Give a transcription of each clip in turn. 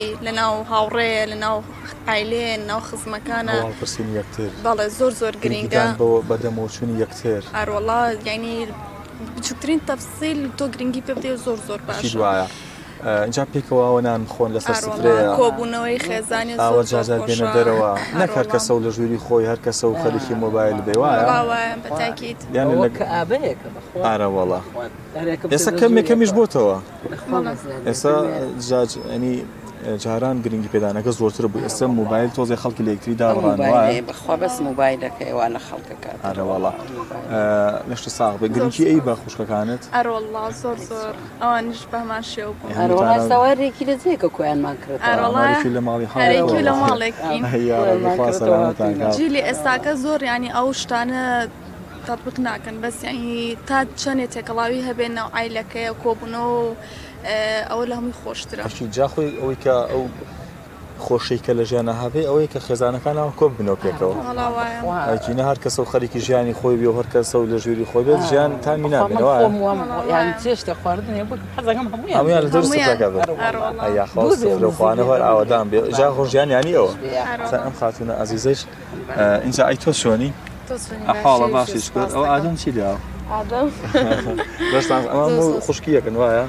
لەناو هاوڕێ لەناو عیلێ لەناو خزمەکانە هەواڵپرسین یەکتر بەڵێ زۆر گرنگە بەدەمەوچوونی یەکتر هەروەڵا یعنی بچووکترین تەفسیل تۆ گرنگی پێ بدەی زۆر باش وایە اینجا پێکەوەوە نان بخۆن لەسەر سفرەیە کۆبوونەوەی خێزانی ئاوە جاجار بێنە دەرەوە نەک هەر کەسە و لە ژووری خۆی هەر کەسە و خەریکی مۆبایل بێ وایە بەتاکید یان ئارەوەڵا ئێستا کەمێکەمیش بۆتەوە ئێستا ینی جاران گرنگی پێدانەکە زۆرتر بوو ئێستا مۆبایل تۆزێ خەڵکی لە یەکتری داڕانەوە بەخوا بەس مۆبایلەکەیوانە خەڵکەکە ئارەوەڵا نەشتە ساغ بە گرنگی ئەی بە خوشکەکانت ئەرۆڵا زۆر ئەوانش بەمان شێو بوون هەروەڵا سەوارێکی لە جێکە کۆیانمان کرد لە ماڵی هەرێکی لە ماڵێکین ماڵێک جیلی ئێستاکە زۆر ینی ئەو شتانە تطبیق ناکەن بەس ینی تا چەندێ تێکەڵاوی هەبێن ناو عیلەکەیە کۆبوونەوە ئەوە لە هەمووی خۆشترە جاخۆی ئەوەی کە ئەو خۆشەی کە لە ژیانە هەبێ ئەوەی کە خێزانەکانەوە کۆ بنەوە پێکەوە ئەچینە هەر کەسە و خەریکی ژیانی خۆی بێ و هەر کەسە و لە ژووری خۆی بێت ژیان تامی نابێنەوە چێشتە خواردن هەمویان لە دەرسەکە ئەیخواانە هەر ئاوادان بێ جا خۆژیان ینی ئەوە ئەم خاتونە ئازیزەش اینجا ئەی تۆ شۆنی حاڵە باشی شکر ئەو ئادەم چی لێ بەستان ئەمە خوشکی یەکەن وایە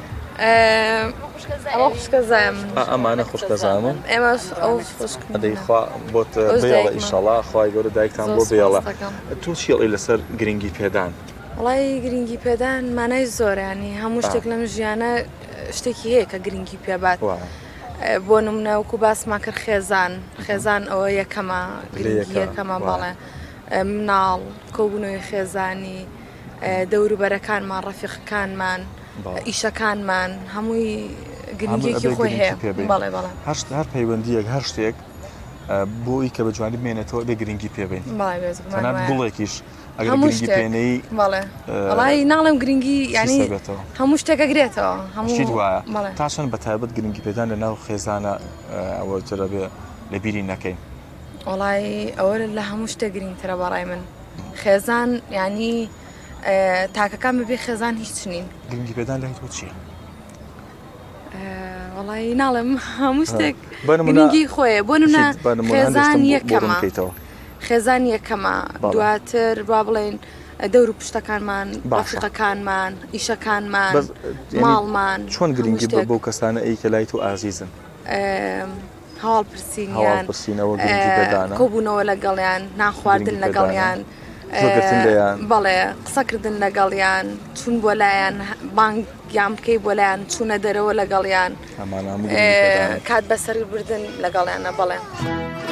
ئەوە خوشکە زایە ئەمانە خوشکە زامن ئێمە ئەو ئەدەی خوا بۆت بێڵە ئیشەڵا خوای گەورە دایکتان بۆ بێڵە تۆ چیڵی لەسەر گرنگی پێدان وڵی گرنگی پێدان مانای زۆرانی هەموو شتێک لەم ژیانە شتێکی هەیە کە گرنگی پێبات بۆ نمونەوەکو باسمان کرد خێزان ئەوە یەکەمە گرنگی یەکەمە بەڵێ مناڵ کۆبوونەوەی خێزانی دەوروبەرەکانمان ڕەفیقەکانمان ئیشەکانمان هەمووی گرنگیەکی خۆی هەیە بەڵێ هەر پەیوەندیەک هەر شتێک بۆی کە بە جوانی بمێنێتەوە بێ گرنگی پێبین تەنانەت گوڵێکیش ئەگەر گرنگی پێنەی وڵی ناڵێم گرنگی ینی هەموو شتێکەگرێتەوە هەمووشی وایە تا چەند بە تایبەت گرنگی پێدان لە ناو خێزانە ئەوەترە بێ لە بیری نەکەین وڵی ئەوە لە هەموو شتێک گرنگترە بەڕای من خێزان ینی تاکەکان ببێ خێزان هیچ نین گرنگی پێدان لای تۆ چییە؟ وڵی ناڵێم هەموو شتێک گرنگی خۆیە بۆ نمونە خێزان یەکەمە دواتر با بڵێن دەور و پشتەکانمان ڕەفیقەکانمان ئیشەکانمان ماڵمان چۆن گرنگی بۆ کەسانە ئەی کە لای تۆ ئازیزن هەواڵپرسینیان کۆبوونەوە لەگەڵیان ناخواردن لەگەڵیان بەڵێ قسەکردن لەگەڵیان چون بۆ لایەن بانگیان بکەی بۆ لایەن چوونە دەرەوە لەگەڵیان کات بەسەر بردن لەگەڵیانە بەڵێ